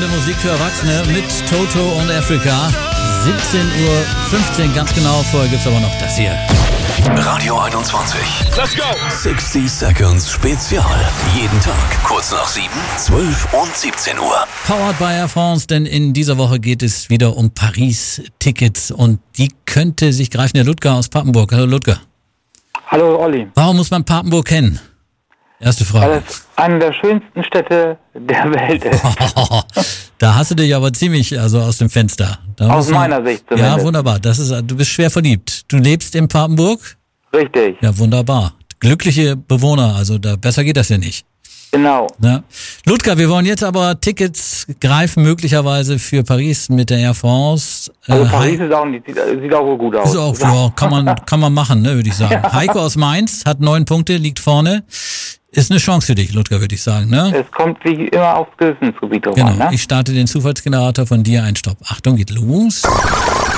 tolle Musik für Erwachsene mit Toto und Africa. 17:15 Uhr, ganz genau. Vorher gibt's aber noch das hier. Radio 21. Let's go! 60 Seconds Spezial. Jeden Tag, kurz nach 7, 12 und 17 Uhr. Powered by Air France, denn in dieser Woche geht es wieder um Paris-Tickets und die könnte sich greifen. Der Ludger aus Papenburg. Hallo Ludger. Hallo Olli. Warum muss man Papenburg kennen? Erste Frage. Weil es eine der schönsten Städte der Welt ist. Da hast du dich aber ziemlich aus dem Fenster. Aus meiner Sicht zumindest. Ja, wunderbar. Du bist schwer verliebt. Du lebst in Papenburg? Richtig. Ja, wunderbar. Glückliche Bewohner, besser geht das ja nicht. Genau. Ja. Ludger, wir wollen jetzt aber Tickets greifen, möglicherweise für Paris mit der Air France. Also Paris ist auch nicht, sieht auch wohl gut aus. Ist auch, ja, kann man machen, ne, würde ich sagen. Ja. Heiko aus Mainz hat 9 Punkte, liegt vorne. Ist eine Chance für dich, Ludger, würde ich sagen, ne? Es kommt wie immer aufs Gewissensgebiet drauf genau. an, ne? Ich starte den Zufallsgenerator von dir, ein Stopp. Achtung, geht los.